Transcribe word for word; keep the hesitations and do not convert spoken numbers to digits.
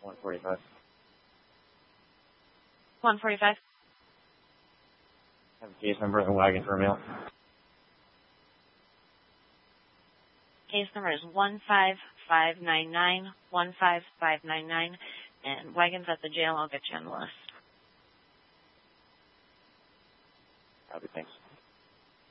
one forty-five. one forty-five. Have a case number of the wagon for a mail. Case number is one five five nine nine, one five five nine nine, and wagon's at the jail. I'll get you on the list. Copy, thanks.